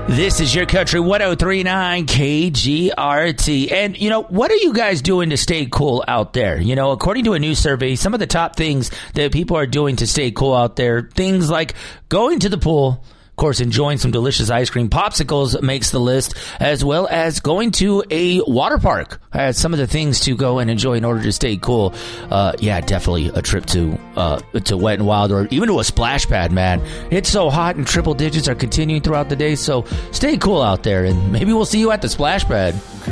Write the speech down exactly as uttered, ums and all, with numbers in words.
This is your country one oh three point nine K G R T. And, you know, what are you guys doing to stay cool out there? You know, according to a new survey, some of the top things that people are doing to stay cool out there, things like going to the pool, of course, enjoying some delicious ice cream. Popsicles makes the list, as well as going to a water park. Uh, some of the things to go and enjoy in order to stay cool. Uh, yeah, definitely a trip to uh, to Wet and Wild, or even to a splash pad, man. It's so hot and triple digits are continuing throughout the day, so stay cool out there, and maybe we'll see you at the splash pad.